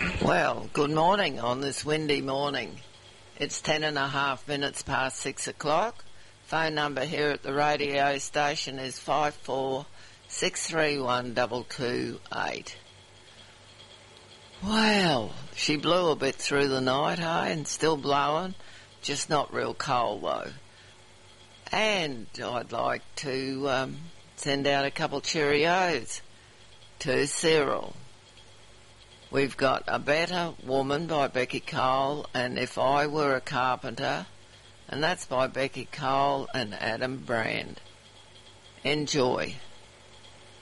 Well, good morning on this windy morning. It's 10.5 minutes past 6 o'clock. Phone number here at the radio station is 54631228. Wow, she blew a bit through the night, hey, and still blowing, just not real cold though. And I'd like to send out a couple Cheerios to Cyril. We've got A Better Woman by Becky Cole and If I Were a Carpenter, and that's by Becky Cole and Adam Brand. Enjoy.